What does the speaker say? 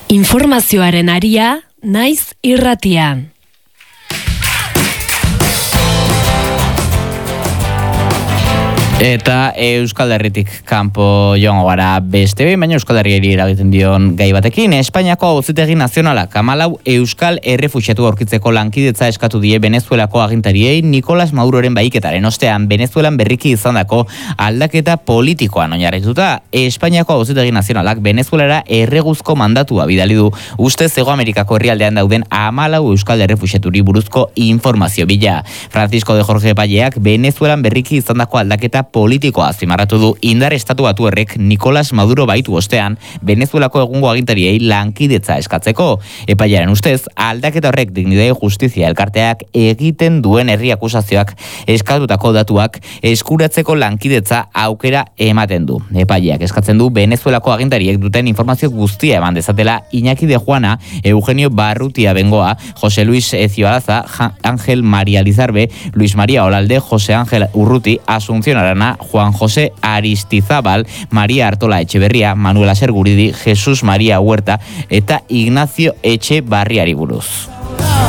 Informazioaren aria, naiz irratian. Eta Euskal Herritik kanpo joango gara beste behin, baina Euskal Herriari eragiten dion gai batekin. Espainiako Auzitegi Nazionalak 14 Euskal errefuxiatu aurkitzeko lankidetza eskatu die Venezuelako agintariei Nicolás Maduroren bahiketaren ostean Venezuelan berriki izandako aldaketa politikoan oinarrituta. Espainiako Auzitegi Nazionalak Venezuelara erreguzko mandatua bidali du ustez Hego Amerikako herrialdean dauden 14 Euskal errefuxiaturi buruzko informazio bila. Francisco de Jorge Epaileak Venezuelan berriki izandako aldaketa politikoa azpimarratu du indar estatu batuerrek Nicolás Maduro baitu ostean Venezuelako egungo agintariei lankidetza eskatzeko. Epailearen ustez, aldaketa horrek Dignidade Justizia elkarteak egiten duen herri akusazioak eskatutako datuak eskuratzeko lankidetza aukera ematen du. Epaileak eskatzen du Venezuelako agintariek duten informazio guztia eman dezatela Iñaki de Juana, Eugenio Barrutia Bengoa, José Luis Ezioalaza, Ángel María Lizarbe, Luis María Olalde, José Ángel Urruti, Asunción Arana, Juan José Aristizábal, María Artola Etxeberria, Manuel Aserguridi, Jesús María Huerta eta Ignacio Etxebarriari buruz.